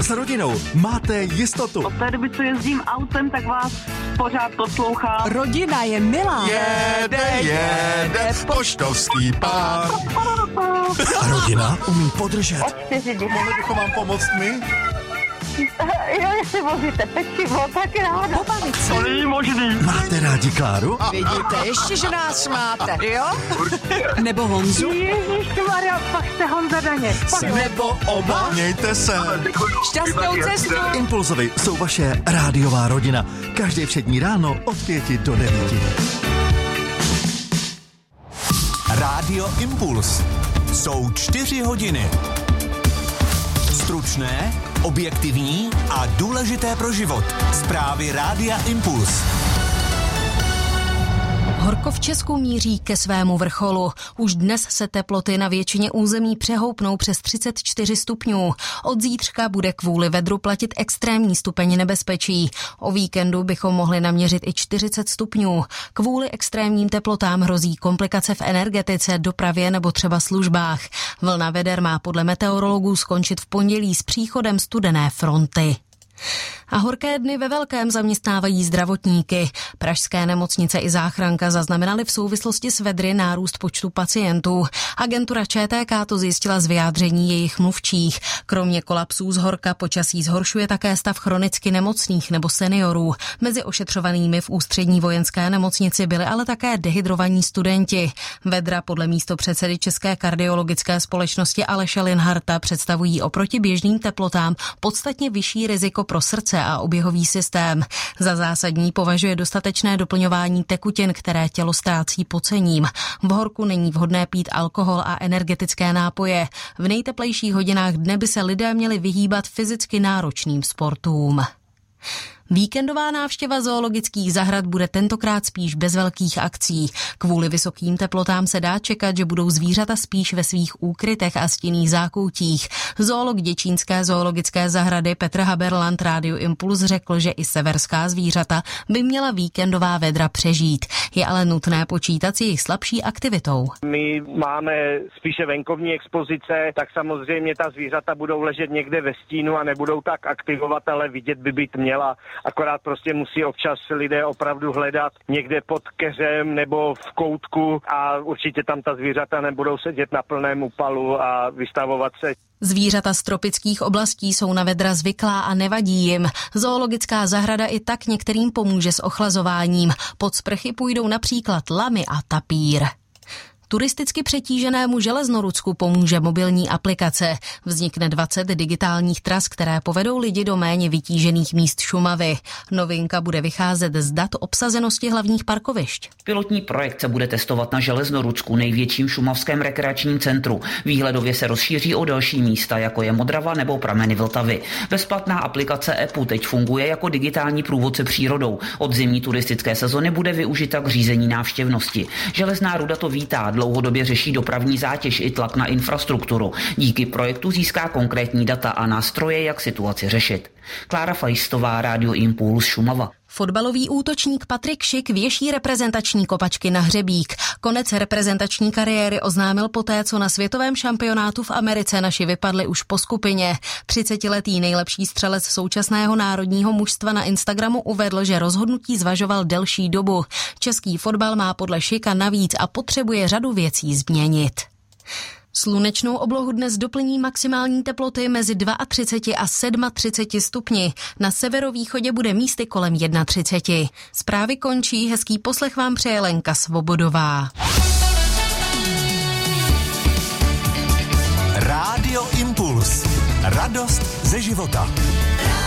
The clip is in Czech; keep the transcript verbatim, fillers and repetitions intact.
S rodinou máte jistotu. Od té doby, co jezdím autem, tak vás pořád poslouchám. Rodina je milá. Jede, jede, poštovský pán. A rodina umí podržet. Mohli bychom vám pomoct my? Jo, jestli vozíte pečivo, tak ráda. Pobavit se. To není možný. Máte rádi Kláru? Vidíte, ještě, že nás máte, jo? Nebo Honzu? Ježišmarja, pak jste Honza Daně. Nebo oba? Mějte se. Šťastnou cestu. Impulzovi jsou vaše rádiová rodina. Každý všední ráno od pěti do devíti. Rádio Impuls. Jsou čtyři hodiny. Stručné, objektivní a důležité pro život. Zprávy Rádia Impuls. Horko v Česku míří ke svému vrcholu. Už dnes se teploty na většině území přehoupnou přes třicet čtyři stupňů. Od zítřka bude kvůli vedru platit extrémní stupeň nebezpečí. O víkendu bychom mohli naměřit i čtyřicet stupňů. Kvůli extrémním teplotám hrozí komplikace v energetice, dopravě nebo třeba službách. Vlna veder má podle meteorologů skončit v pondělí s příchodem studené fronty. A horké dny ve velkém zaměstnávají zdravotníky. Pražské nemocnice i záchranka zaznamenaly v souvislosti s vedry nárůst počtu pacientů. Agentura Č T K to zjistila z vyjádření jejich mluvčích. Kromě kolapsů z horka počasí zhoršuje také stav chronicky nemocných nebo seniorů. Mezi ošetřovanými v ústřední vojenské nemocnici byli ale také dehydrovaní studenti. Vedra podle místopředsedy České kardiologické společnosti Aleše Linharta představují oproti běžným teplotám podstatně vyšší riziko pro srdce a oběhový systém. Za zásadní považuje dostatečné doplňování tekutin, které tělo ztrácí pocením. V horku není vhodné pít alkohol a energetické nápoje. V nejteplejších hodinách dne by se lidé měli vyhýbat fyzicky náročným sportům. Víkendová návštěva zoologických zahrad bude tentokrát spíš bez velkých akcí. Kvůli vysokým teplotám se dá čekat, že budou zvířata spíš ve svých úkrytech a stinných zákoutích. Zoolog Děčínské zoologické zahrady Petr Haberland Rádiu Impuls řekl, že i severská zvířata by měla víkendová vedra přežít. Je ale nutné počítat s jejich slabší aktivitou. My máme spíše venkovní expozice, tak samozřejmě ta zvířata budou ležet někde ve stínu a nebudou tak aktivovat, ale vidět by být měla. Akorát prostě musí občas lidé opravdu hledat někde pod keřem nebo v koutku a určitě tam ta zvířata nebudou sedět na plném úpalu a vystavovat se. Zvířata z tropických oblastí jsou na vedra zvyklá a nevadí jim. Zoologická zahrada i tak některým pomůže s ochlazováním. Pod sprchy půjdou například lamy a tapír. Turisticky přetíženému Železnorudsku pomůže mobilní aplikace. Vznikne dvacet digitálních tras, které povedou lidi do méně vytížených míst Šumavy. Novinka bude vycházet z dat obsazenosti hlavních parkovišť. Pilotní projekt se bude testovat na Železnorudsku, největším šumavském rekreačním centru. Výhledově se rozšíří o další místa, jako je Modrava nebo prameny Vltavy. Bezplatná aplikace E P U teď funguje jako digitální průvodce přírodou. Od zimní turistické sezony bude využita k řízení návštěvnosti. Železná ruda to vítá. Dlouhodobě řeší dopravní zátěž i tlak na infrastrukturu. Díky projektu získá konkrétní data a nástroje, jak situaci řešit. Klára Fajstová, Rádio Impuls, Šumava. Fotbalový útočník Patrik Šik věší reprezentační kopačky na hřebík. Konec reprezentační kariéry oznámil poté, co na světovém šampionátu v Americe naši vypadli už po skupině. třicetiletý nejlepší střelec současného národního mužstva na Instagramu uvedl, že rozhodnutí zvažoval delší dobu. Český fotbal má podle Šika navíc a potřebuje řadu věcí změnit. Slunečnou oblohu dnes doplní maximální teploty mezi třicet dva a třicet sedm stupni. Na severovýchodě bude místy kolem třicet jedna. Zprávy končí, hezký poslech vám přeje Lenka Svobodová. Rádio Impuls. Radost ze života.